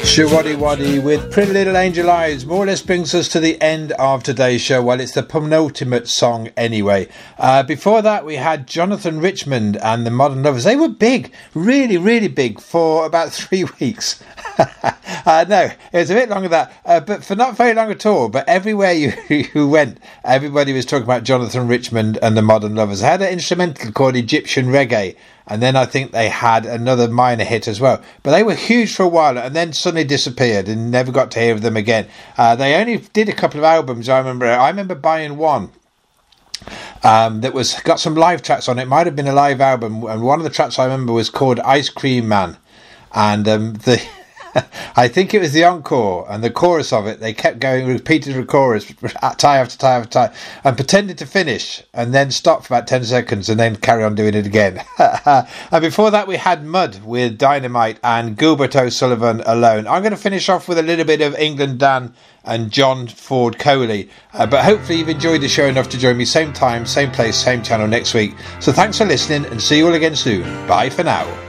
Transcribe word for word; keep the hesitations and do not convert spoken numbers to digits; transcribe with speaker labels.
Speaker 1: Shawaddy Waddy with Pretty Little Angel Eyes more or less brings us to the end of today's show. Well, it's the penultimate song anyway. Uh, before that, we had Jonathan Richman and the Modern Lovers. They were big, really, really big for about three weeks. uh, no, it was a bit longer than that, uh, but for not very long at all. But everywhere you, you went, everybody was talking about Jonathan Richman and the Modern Lovers. I had an instrumental called Egyptian Reggae, and then I think they had another minor hit as well. But they were huge for a while and then suddenly disappeared and never got to hear of them again. Uh, they only did a couple of albums, I remember. I remember buying one um, that was got some live tracks on it. It might have been a live album, and one of the tracks I remember was called Ice Cream Man. And um, the... I think it was the encore and the chorus of it. They kept going, repeated the chorus, tie after tie after tie, and pretended to finish, and then stop for about ten seconds, and then carry on doing it again. And before that, we had Mud with Dynamite and Gilbert O'Sullivan Alone. I'm going to finish off with a little bit of England Dan and John Ford Coley. Uh, but hopefully you've enjoyed the show enough to join me same time, same place, same channel next week. So thanks for listening, and see you all again soon. Bye for now.